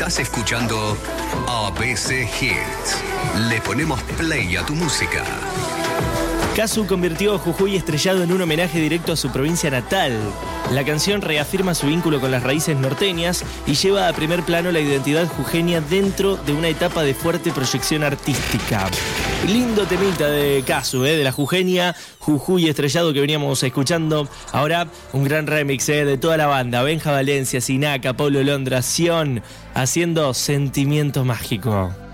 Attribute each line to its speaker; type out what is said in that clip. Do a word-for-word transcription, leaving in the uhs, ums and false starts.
Speaker 1: Estás escuchando A B C Hits. Le ponemos play a tu música.
Speaker 2: Casu convirtió a Jujuy Estrellado en un homenaje directo a su provincia natal. La canción reafirma su vínculo con las raíces norteñas y lleva a primer plano la identidad jujeña dentro de una etapa de fuerte proyección artística. Lindo temita de Casu, eh, de la jujeña Jujuy Estrellado que veníamos escuchando. Ahora un gran remix eh, de toda la banda. Benja Valencia, Sinaca, Pablo Londra, Sion, haciendo Sentimiento Mágico.